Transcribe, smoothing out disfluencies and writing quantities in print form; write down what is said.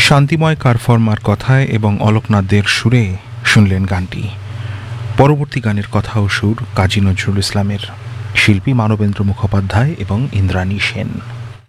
শান্তিময় কারফরমার কথায় এবং অলোকনাথদের সুরে শুনলেন গানটি। পরবর্তী গানের কথা ও সুর কাজী নজরুল ইসলামের, শিল্পী মানবেন্দ্র মুখোপাধ্যায় এবং ইন্দ্রাণী সেন।